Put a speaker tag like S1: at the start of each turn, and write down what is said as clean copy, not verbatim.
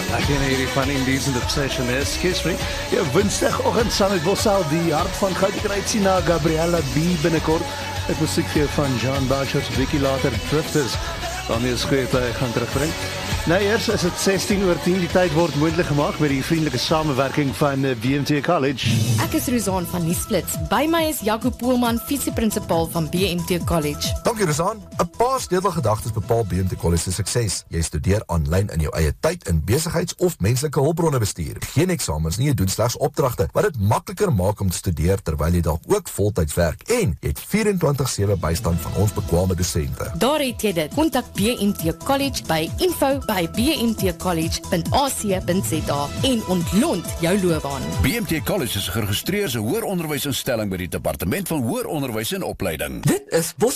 S1: Ek ken hierdie van Indecent Obsession is, kies me. Ja, Woensdagoggend saam met Bossal die hart van goud kry sien na Gabriella B binnekort. Ek musiek gee van John Bashers, Vicky later Drifters. Daarmee is goed, hy gaan terugbring. Nou eers is dit 16:10, die tyd word moontlik gemaak met die vriendelike samewerking van BMT College.
S2: Ek is Rozaan van Nuusflits. By my is Jaco Poelman, visieprinsipal van BMT College.
S3: Dankie Rozaan. 'n Paar sleutelgedagtes bepaal BMT College se sukses. Jy studeer aanlyn in jou eie tyd in besigheids- of menslike hulpbronne bestuur. Geen eksamens nie, jy doen slegs opdragte, wat dit makliker maak om te studeer terwyl jy dalk ook voltyds werk. En jy het 24/7 bystand van ons bekwame dosente.
S2: Daar het jy dit. Kontak BMT College by info@bmtcollege.ac.za en ontlont jou loopbaan.
S4: BMT College is geregistreer as 'n hoëronderwysinstelling by die Departement van Hoëronderwys en Opleiding.
S5: Dit is Bos